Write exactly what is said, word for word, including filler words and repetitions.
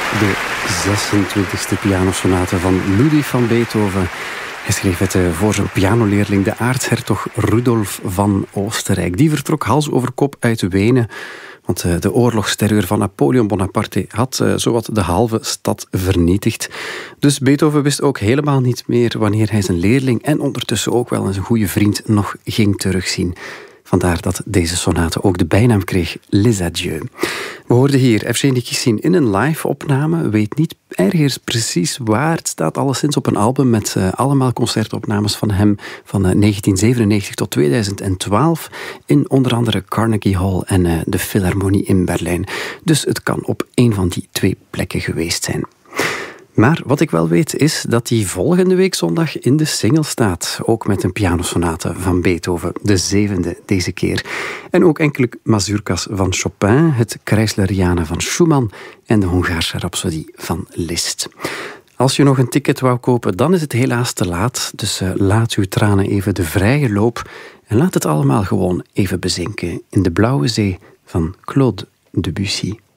De zesentwintigste pianosonate van Ludwig van Beethoven. Hij schreef het voor zijn pianoleerling, de aartshertog Rudolf van Oostenrijk. Die vertrok hals over kop uit Wenen, want de oorlogsterreur van Napoleon Bonaparte had zowat de halve stad vernietigd. Dus Beethoven wist ook helemaal niet meer wanneer hij zijn leerling en ondertussen ook wel zijn goede vriend nog ging terugzien. Vandaar dat deze sonate ook de bijnaam kreeg Les Adieux. We hoorden hier Evgeny Kissin in een live-opname. Weet niet ergens precies waar. Het staat alleszins op een album met uh, allemaal concertopnames van hem van uh, negentien zevenennegentig tot tweeduizend twaalf in onder andere Carnegie Hall en uh, de Philharmonie in Berlijn. Dus het kan op één van die twee plekken geweest zijn. Maar wat ik wel weet is dat hij volgende week zondag in de Singel staat. Ook met een pianosonate van Beethoven, de zevende deze keer. En ook enkele mazurkas van Chopin, het Kreisleriana van Schumann en de Hongaarse Rhapsodie van Liszt. Als je nog een ticket wou kopen, dan is het helaas te laat. Dus uh, laat uw tranen even de vrije loop en laat het allemaal gewoon even bezinken in de blauwe zee van Claude Debussy.